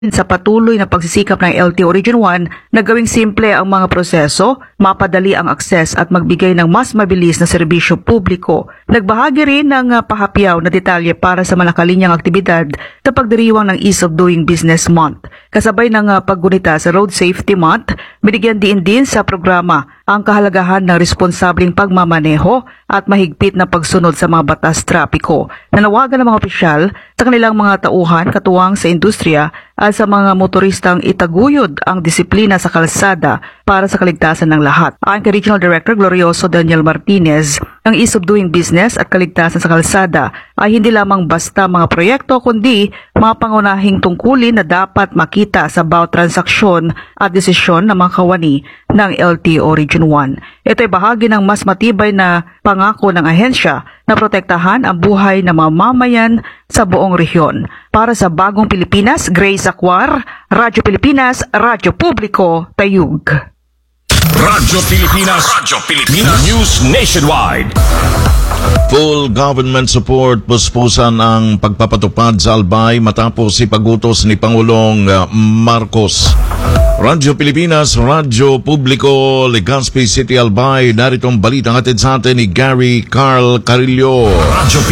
sa patuloy na pagsisikap ng LTO Region 1 na gawing simple ang mga proseso, mapadali ang akses at magbigay ng mas mabilis na serbisyo publiko. Nagbahagi rin ng pahapyaw na detalye para sa malakalinyang aktibidad sa pagdiriwang ng Ease of Doing Business Month. Kasabay ng paggunita sa Road Safety Month, binigyan din sa programa ang kahalagahan ng responsableng pagmamaneho at mahigpit na pagsunod sa mga batas trapiko. Nanawagan ng mga opisyal sa kanilang mga tauhan katuwang sa industriya at sa mga motoristang itaguyod ang disiplina sa kalsada para sa kaligtasan ng lahat. Ayon kay Regional Director Glorioso Daniel Martinez, ang Ease of Doing Business at kaligtasan sa kalsada ay hindi lamang basta mga proyekto kundi mga pangunahing tungkulin na dapat makita sa bawat transaksyon at desisyon ng mga kawani ng LTO Region 1. Ito ay bahagi ng mas matibay na pangako ng ahensya na protektahan ang buhay ng mamamayan sa buong rehiyon. Para sa Bagong Pilipinas, Grace Acquar, Radyo Pilipinas, Radyo Publiko, Tayug. Radyo Pilipinas, News Nationwide. Full government support puspusan ang pagpapatupad sa Albay matapos ipagutos ni Pangulong Marcos. Radyo Pilipinas, Radyo Publiko, Legazpi City, Albay. Narito ang balitang hatid sa atin ni Gary Carl Carillo. Radyo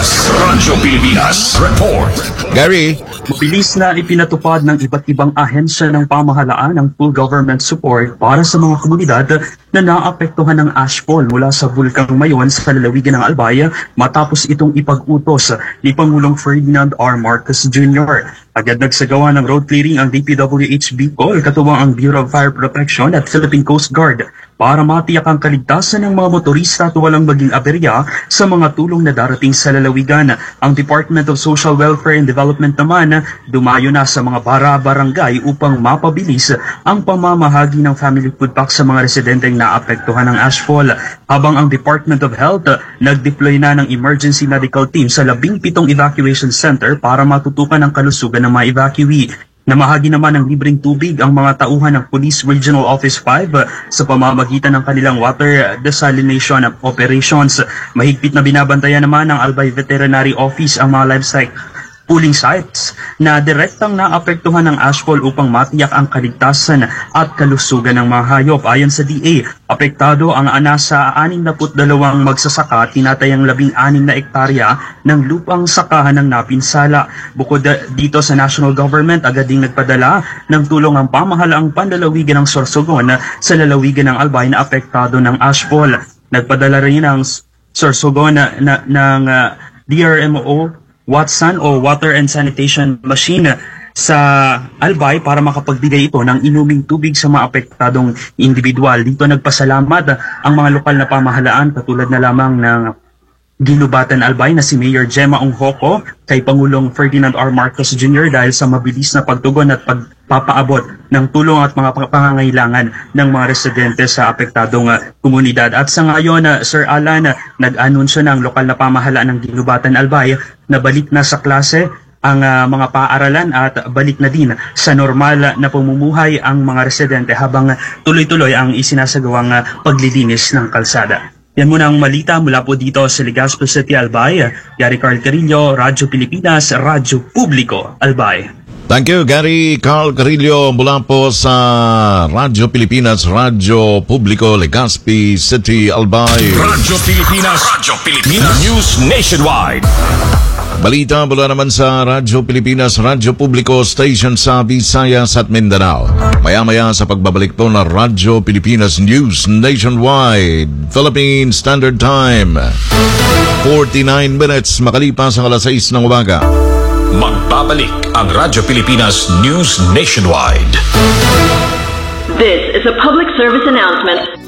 Pilipinas, report. Gary. Mabilis na ipinatupad ng iba't ibang ahensya ng pamahalaan ang full government support para sa mga komunidad na naapektuhan ng ashfall mula sa Bulkang Mayon sa lalawigan ng Albay matapos itong ipag-utos ni Pangulong Ferdinand R. Marcos Jr. Agad nagsagawa ng road clearing ang DPWH Bicol katuwang ang Bureau of Fire Protection at Philippine Coast Guard para matiyak ang kaligtasan ng mga motorista at walang maging aberya sa mga tulong na darating sa lalawigan. Ang Department of Social Welfare and Development naman dumayo na sa mga barangay upang mapabilis ang pamamahagi ng family food pack sa mga residenteng naapektuhan ng ashfall. Habang ang Department of Health nag-deploy na ng emergency medical team sa 17 evacuation center para matutukan ang kalusugan ng mga evacuee. Namahagi naman ng libreng tubig ang mga tauhan ng Police Regional Office 5 sa pamamagitan ng kanilang water desalination operations. Mahigpit na binabantayan naman ng Albay Veterinary Office ang mga livestock pooling sites na direktang naapektuhan ng ashfall upang matiyak ang kaligtasan at kalusugan ng mga hayop. Ayon sa DA, apektado ang nasa 62 magsasaka at tinatayang 16 na ektarya ng lupang sakahan ng napinsala. Bukod dito sa national government, agad ding nagpadala ng tulong ang pamahalaang panlalawigan ng Sorsogon sa lalawigan ng Albay na apektado ng ashfall. Nagpadala rin ang Sorsogon ng DRMO Watson o Water and Sanitation Machine sa Albay para makapagbigay ito ng inuming tubig sa mga apektadong individual. Dito nagpasalamat ang mga lokal na pamahalaan katulad na lamang ng Ginubatan Albay na si Mayor Gemma Onghoko kay Pangulong Ferdinand R. Marcos Jr. dahil sa mabilis na pagtugon at pagpapaabot ng tulong at mga pangangailangan ng mga residente sa apektadong komunidad. At sa ngayon, Sir Alan, nag-anunsyo ng lokal na pamahalaan ng Ginubatan Albay na balik na sa klase ang mga paaralan at balik na din sa normal na pamumuhay ang mga residente habang tuloy-tuloy ang isinasagawang paglilinis ng kalsada. Yan muna ang malita mula po dito sa Legazpi City, Albay. Gary Carl Carillo, Radyo Pilipinas, Radyo Publiko, Albay. Thank you, Gary Carl Carillo, mula po sa Radyo Pilipinas, Radyo Publiko, Legazpi City, Albay. Radyo Pilipinas, News Nationwide. Balita mula naman sa Radyo Pilipinas, Radyo Publiko Station sa Visayas at Mindanao. Maya-maya sa pagbabalik po ng Radyo Pilipinas News Nationwide. Philippine Standard Time. 49 minutes makalipas ang alas 6 ng umaga. Magbabalik ang Radyo Pilipinas News Nationwide. This is a public service announcement.